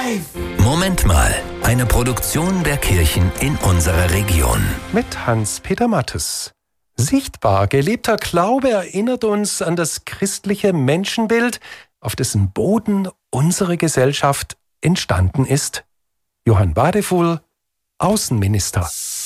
Moment mal, eine Produktion der Kirchen in unserer Region. Mit Hans-Peter Mattes. Sichtbar gelebter Glaube erinnert uns an das christliche Menschenbild, auf dessen Boden unsere Gesellschaft entstanden ist. Johann Wadefuhl, Außenminister.